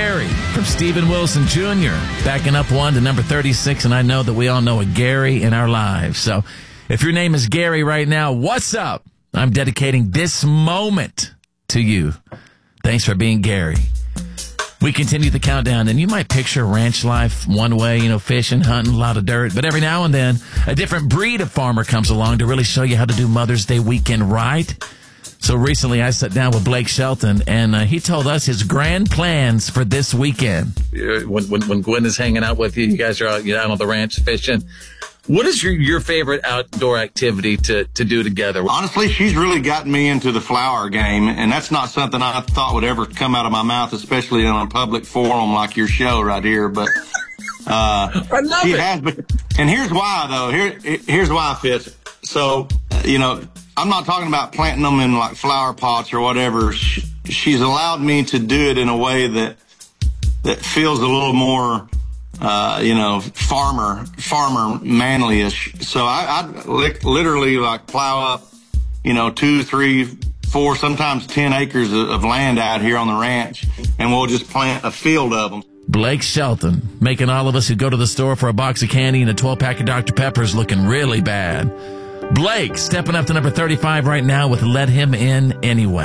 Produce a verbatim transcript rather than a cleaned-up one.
Gary from Steven Wilson Junior Backing up one to number thirty-six, and I know that we all know a Gary in our lives. So if your name is Gary right now, what's up? I'm dedicating this moment to you. Thanks for being Gary. We continue the countdown, and you might picture ranch life one way, you know, fishing, hunting, a lot of dirt. But every now and then, a different breed of farmer comes along to really show you how to do Mother's Day weekend right. So recently, I sat down with Blake Shelton, and uh, he told us his grand plans for this weekend. When, when, when Gwen is hanging out with you, you guys are out, you're out on the ranch fishing. What is your, your favorite outdoor activity to, to do together? Honestly, she's really gotten me into the flower game, and that's not something I thought would ever come out of my mouth, especially on a public forum like your show right here. But uh, I love she it. has been. And here's why, though. Here, here's why, Fitz. So, you know, I'm not talking about planting them in like flower pots or whatever. She, she's allowed me to do it in a way that that feels a little more. Uh, you know, farmer, farmer manly-ish. So I, I'd li- literally like plow up, you know, two, three, four, sometimes ten acres of, of land out here on the ranch, and we'll just plant a field of them. Blake Shelton, making all of us who go to the store for a box of candy and a twelve-pack of Doctor Peppers looking really bad. Blake stepping up to number thirty-five right now with Let Him In Anyway.